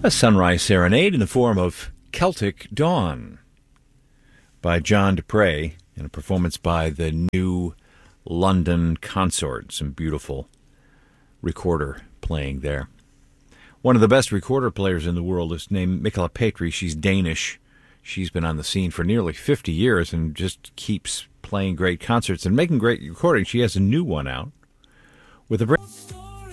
A sunrise serenade in the form of Celtic Dawn by John Dupre in a performance by the New London Consort. Some beautiful recorder playing there. One of the best recorder players in the world is named Michala Petri. She's Danish. She's been on the scene for nearly 50 years and just keeps playing great concerts and making great recordings. She has a new one out with a